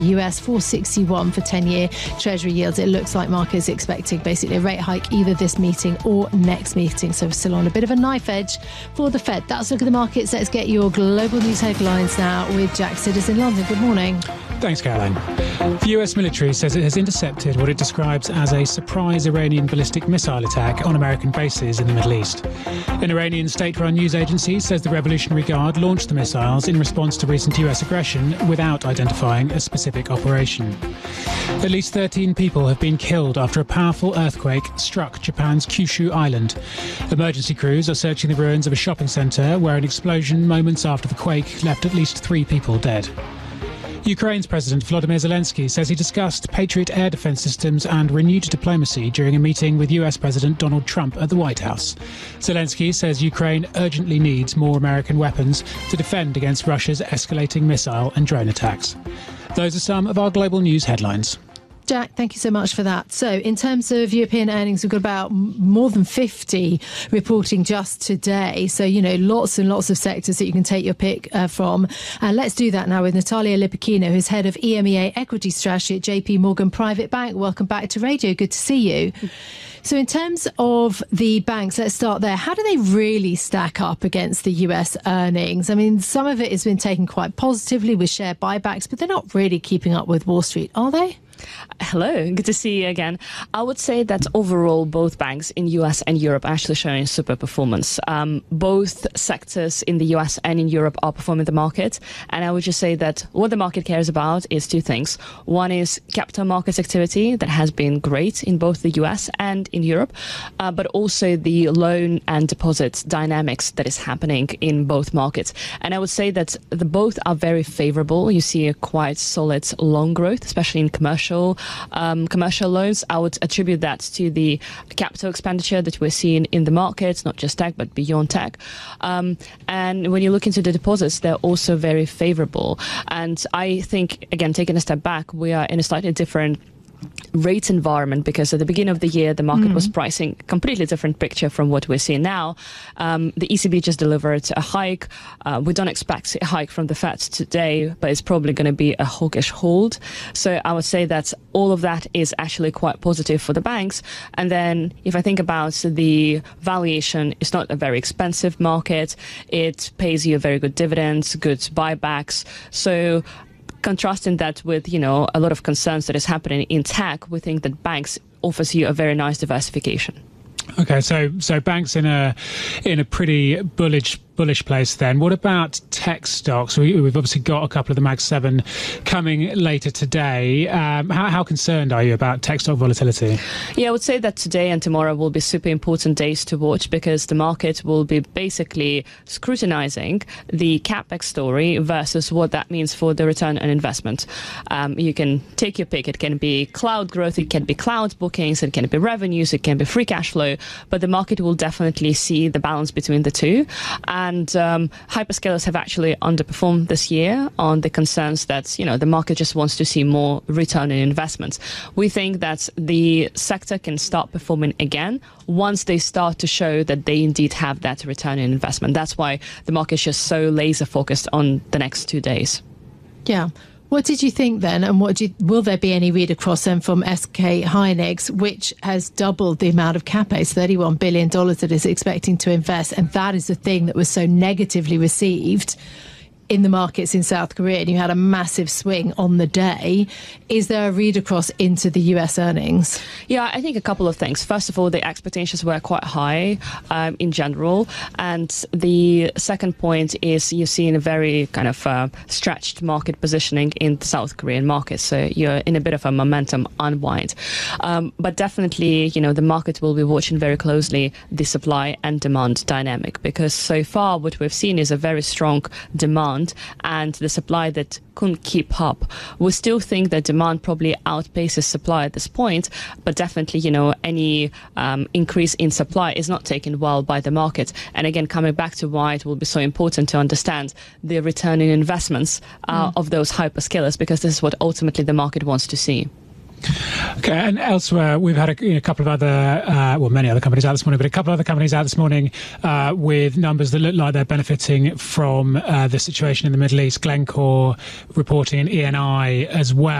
US 461 for 10-year Treasury yields. It looks like markets expecting basically a rate hike either this meeting or next meeting. So we're still on a bit of a knife edge for the Fed. That's a look at the markets. Let's get your global news headlines now with Jack Sidders in London. Good morning. Thanks, Caroline. The US military says it has intercepted what it describes as a surprise Iranian ballistic missile attack on American bases in the Middle East. An Iranian state-run news agency says the Revolutionary Guard launched the missiles in response to recent US aggression without identifying a specific operation. At least 13 people have been killed after a powerful earthquake struck Japan's Kyushu island. Emergency crews are searching the ruins of a shopping centre where an explosion moments after the quake left at least 3 people dead. Ukraine's President Volodymyr Zelensky says he discussed Patriot air defence systems and renewed diplomacy during a meeting with US President Donald Trump at the White House. Zelensky says Ukraine urgently needs more American weapons to defend against Russia's escalating missile and drone attacks. Those are some of our global news headlines. Jack, thank you so much for that. So in terms of European earnings, we've got about more than 50 reporting just today. So, lots and lots of sectors that you can take your pick from. And let's do that now with Natalia Lipakina, who's head of EMEA equity strategy at JP Morgan Private Bank. Welcome back to radio. Good to see you. So in terms of the banks, let's start there. How do they really stack up against the US earnings? I mean, some of it has been taken quite positively with share buybacks, but they're not really keeping up with Wall Street, are they? Hello, good to see you again. I would say that overall, both banks in US and Europe are actually showing super performance. Both sectors in the US and in Europe are performing the market. And I would just say that what the market cares about is 2 things. One is capital markets activity that has been great in both the US and in Europe, but also the loan and deposit dynamics that is happening in both markets. And I would say that both are very favorable. You see a quite solid loan growth, especially in commercial loans. I would attribute that to the capital expenditure that we're seeing in the markets, not just tech, but beyond tech. And when you look into the deposits, they're also very favorable. And I think, again, taking a step back, we are in a slightly different rate environment because at the beginning of the year the market was pricing a completely different picture from what we're seeing now. The ECB just delivered a hike. We don't expect a hike from the Fed today, but it's probably going to be a hawkish hold. So I would say that all of that is actually quite positive for the banks. And then if I think about the valuation, it's not a very expensive market. It pays you a very good dividends, good buybacks. So contrasting that with, a lot of concerns that is happening in tech, we think that banks offers you a very nice diversification. Okay, so banks in a pretty bullish place then. What about tech stocks? We've obviously got a couple of the Mag 7 coming later today. How concerned are you about tech stock volatility? Yeah, I would say that today and tomorrow will be super important days to watch because the market will be basically scrutinizing the CapEx story versus what that means for the return on investment. You can take your pick. It can be cloud growth, it can be cloud bookings, it can be revenues, it can be free cash flow, but the market will definitely see the balance between the two. And hyperscalers have actually underperformed this year on the concerns that, the market just wants to see more return on investments. We think that the sector can start performing again once they start to show that they indeed have that return on investment. That's why the market is just so laser focused on the next 2 days. Yeah. What did you think then, and will there be any read across then from SK Hynix, which has doubled the amount of CapEx, $31 billion that is expecting to invest, and that is the thing that was so negatively received in the markets in South Korea, and you had a massive swing on the day. Is there a read across into the US earnings? Yeah, I think a couple of things. First of all, the expectations were quite high in general. And the second point is you're seeing a very kind of stretched market positioning in the South Korean market. So you're in a bit of a momentum unwind. But definitely, the market will be watching very closely the supply and demand dynamic, because so far what we've seen is a very strong demand and the supply that couldn't keep up. We still think that demand probably outpaces supply at this point, but definitely, any increase in supply is not taken well by the market. And again, coming back to why it will be so important to understand the return in investments of those hyperscalers, because this is what ultimately the market wants to see. Okay, and elsewhere, we've had a couple of other, many other companies out this morning, but a couple of other companies out this morning with numbers that look like they're benefiting from the situation in the Middle East. Glencore reporting an ENI as well.